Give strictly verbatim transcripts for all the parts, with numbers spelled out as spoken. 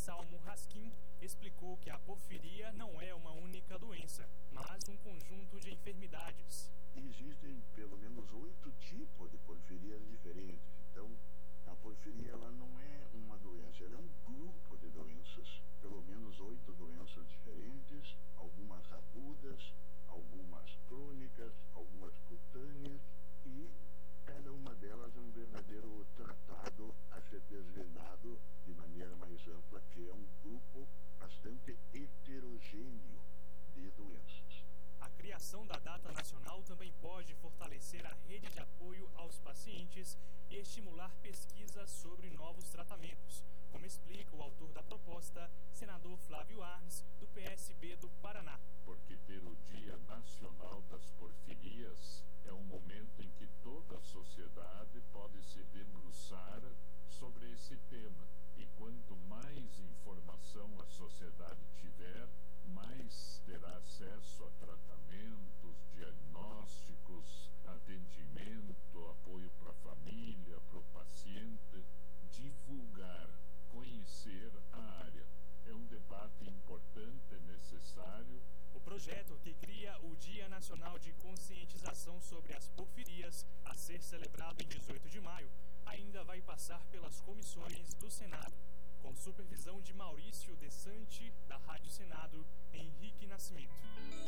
Anselmo Raskin explicou que a porfiria não é uma única doença, mas um conjunto de enfermidades. Existem pelo menos oito tipos de porfirias diferentes. Então, a porfiria ela não é uma doença, ela é um grupo de doenças, pelo menos oito doenças diferentes, algumas agudas, algumas crônicas, algumas cutâneas, e cada uma delas é um verdadeiro tratado a ser desvendado de maneira mais ampla, que é um grupo bastante heterogêneo de doenças. A criação da data nacional também pode fortalecer a rede de apoio aos pacientes e estimular pesquisas sobre novos tratamentos, como explica o autor da proposta, senador Flávio Arnes, do P S B do Paraná. Porque ter o Dia Nacional das Porfirias é um momento em que toda a sociedade pode se debruçar sobre esse tema. E quanto mais informação a sociedade tiver, mais terá acesso a tratamentos, diagnósticos, atendimento, apoio para a família, para o paciente. Divulgar, conhecer a área. É um debate importante, necessário. O projeto, que cria o Dia Nacional de Conscientização sobre as Porfirias, a ser celebrado em dezoito de maio, ainda vai passar pelas comissões do Senado, com supervisão de Maurício De Sante, da Rádio Senado, Henrique Nascimento.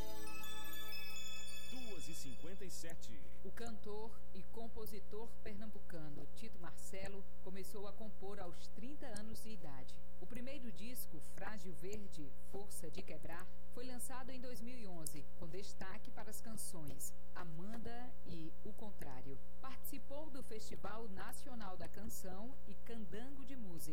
duas e cinquenta e sete. O cantor e compositor pernambucano Tito Marcelo começou a compor aos trinta anos de idade. O primeiro disco, Frágil Verde, Força de Quebrar, foi lançado em dois mil e onze, com destaque para as canções Amanda e O Contrário. Participou do Festival Nacional da Canção e Candango de Música.